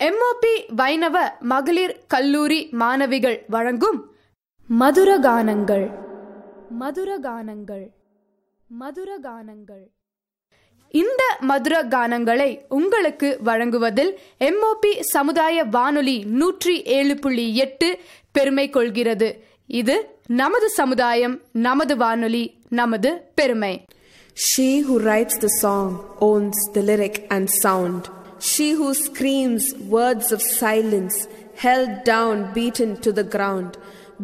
MOP வைணவ மகளிர் கல்லூரி மாணவிகள் வழங்கும் மதுரகானங்கள் மதுரகானங்கள் மதுரகானங்கள். இந்த மதுர கானங்களை உங்களுக்கு வழங்குவதில் எம்ஓபி சமுதாய வானொலி 107.8 பெருமை கொள்கிறது. இது நமது சமுதாயம், நமது வானொலி, நமது பெருமை. She who writes the song owns the lyric and sound. She who screams words of silence, held down, beaten to the ground,